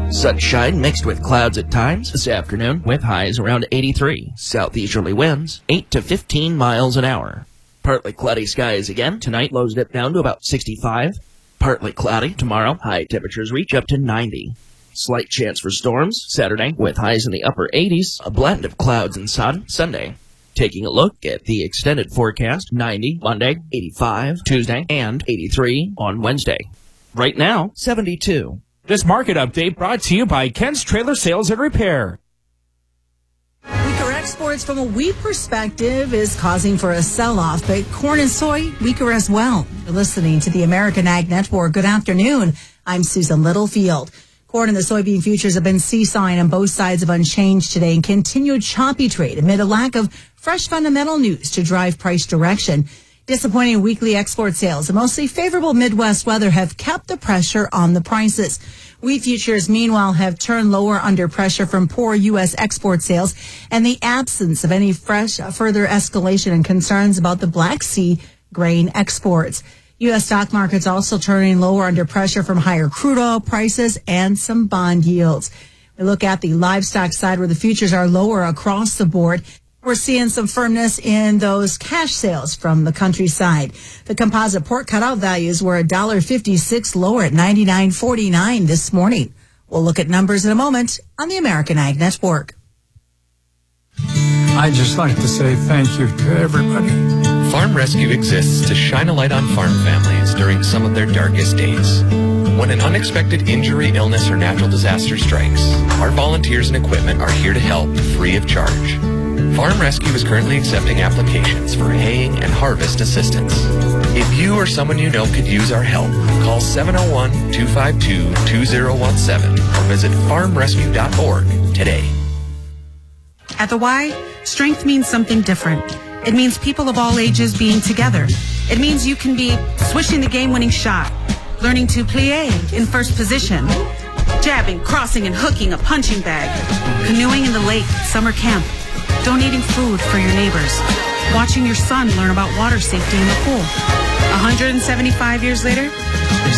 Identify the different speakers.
Speaker 1: Sunshine mixed with clouds at times this afternoon with highs around 83. Southeasterly winds 8 to 15 miles an hour. Partly cloudy skies again. Tonight lows dip down to about 65. Partly cloudy tomorrow. High temperatures reach up to 90. Slight chance for storms Saturday with highs in the upper 80s. A blend of clouds and sun Sunday. Taking a look at the extended forecast, 90 Monday, 85 Tuesday, and 83 on Wednesday. Right now, 72.
Speaker 2: This market update brought to you by Ken's Trailer Sales and Repair.
Speaker 3: Weaker exports from a wheat perspective is causing for a sell-off, but corn and soy weaker as well. You're listening to the American Ag Network. Good afternoon. I'm Susan Littlefield. Corn and the soybean futures have been seesawing on both sides of unchanged today and continued choppy trade amid a lack of fresh fundamental news to drive price direction. Disappointing weekly export sales and mostly favorable Midwest weather have kept the pressure on the prices. Wheat futures, meanwhile, have turned lower under pressure from poor U.S. export sales and the absence of any further escalation and concerns about the Black Sea grain exports. U.S. stock markets also turning lower under pressure from higher crude oil prices and some bond yields. We look at the livestock side where the futures are lower across the board. We're seeing some firmness in those cash sales from the countryside. The composite pork cutout values were $1.56 lower at $99.49 this morning. We'll look at numbers in a moment on the American Ag Network.
Speaker 4: I'd just like to say thank you to everybody.
Speaker 5: Farm Rescue exists to shine a light on farm families during some of their darkest days. When an unexpected injury, illness, or natural disaster strikes, our volunteers and equipment are here to help free of charge. Farm Rescue is currently accepting applications for haying and harvest assistance. If you or someone you know could use our help, call 701-252-2017 or visit farmrescue.org today.
Speaker 6: At the Y, strength means something different. It means people of all ages being together. It means you can be swishing the game-winning shot, learning to plie in first position, jabbing, crossing, and hooking a punching bag, canoeing in the lake, summer camp, donating food for your neighbors, watching your son learn about water safety in the pool. 175 years later,